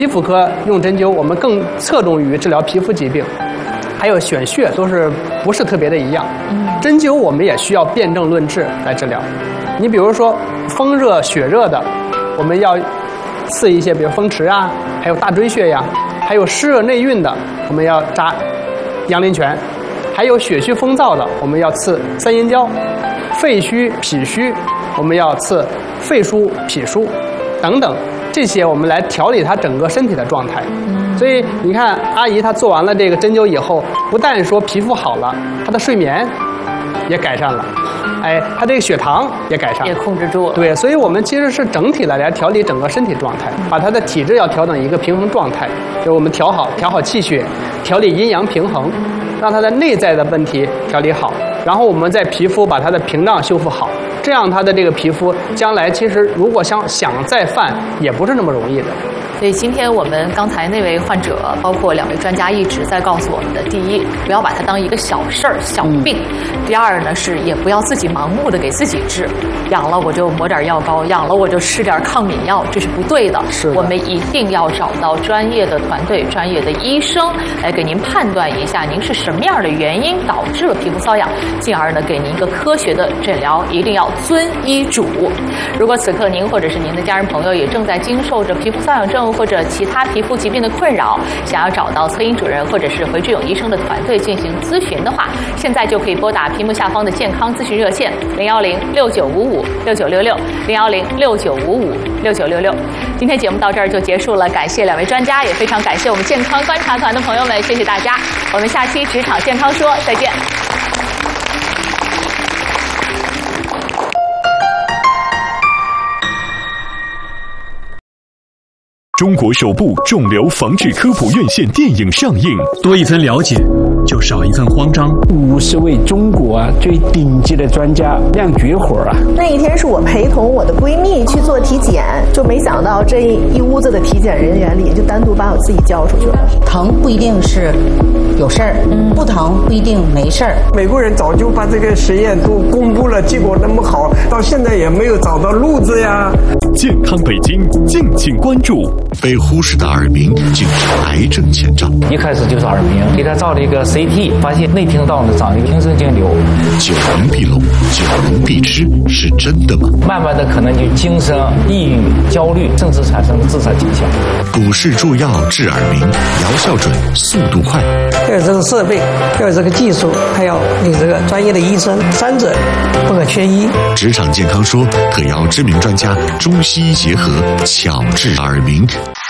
皮肤科用针灸，我们更侧重于治疗皮肤疾病，还有选穴都不是特别的一样。针灸我们也需要辨证论治来治疗。你比如说风热血热的，我们要刺一些，比如风池啊，还有大椎穴呀，还有湿热内蕴的，我们要扎阳陵泉，还有血虚风燥的，我们要刺三阴交，肺虚脾虚，我们要刺肺腧、脾腧等等。这些我们来调理他整个身体的状态。所以你看阿姨她做完了这个针灸以后，不但说皮肤好了，她的睡眠也改善了，她这个血糖也改善了， 也控制住了。 对，所以我们其实是整体的来调理整个身体状态，把她的体质要调整一个平衡状态，就是我们调好气血，调理阴阳平衡，让她的内在的问题调理好，然后我们在皮肤把它的屏障修复好。这样他的这个皮肤将来其实如果想再犯也不是那么容易的。 所以今天我们刚才那位患者，包括2位专家一直在告诉我们的：第一，不要把它当一个小事儿、小病；第二呢，是也不要自己盲目的给自己治，痒了我就抹点药膏，痒了我就吃点抗敏药，这是不对的。 是的， 我们一定要找到专业的团队、专业的医生来给您判断一下您是什么样的原因导致了皮肤瘙痒，进而呢给您一个科学的诊疗。一定要遵医嘱。如果此刻您或者是您的家人朋友也正在经受着皮肤瘙痒症或者其他皮肤疾病的困扰，想要找到策音主任或者是回志勇医生的团队进行咨询的话，现在就可以拨打屏幕下方的健康咨询热线010-6955-6966 010-6955-6966。今天节目到这儿就结束了，感谢2位专家，也非常感谢我们健康观察团的朋友们，谢谢大家。我们下期职场健康说再见。 中国首部肿瘤防治科普院线电影上映， 多一份了解，就少一份慌张。 50位中国最顶级的专家亮绝活啊！ 那一天是我陪同我的闺蜜去做体检，就没想到这一屋子的体检人员里，就单独把我自己叫出去了。 疼不一定是有事儿，不疼不一定没事儿。 美国人早就把这个实验都公布了，结果那么好，到现在也没有找到路子呀。 健康北京，敬请关注。 被忽视的耳鸣竟是癌症前兆。 一开始就是耳鸣，给他照了一个 CT， 发现内听道呢长了一个听神经瘤。 九龙必聋，九龙必吃，是真的吗？ 慢慢的可能就精神、抑郁、焦虑，甚至产生了自杀倾向。 补氏助药治耳鸣，疗效准，速度快。 要有这个设备，要有这个技术，还要有这个专业的医生，三者不可缺一。 职场健康说特邀知名专家，中西医结合，巧治耳鸣。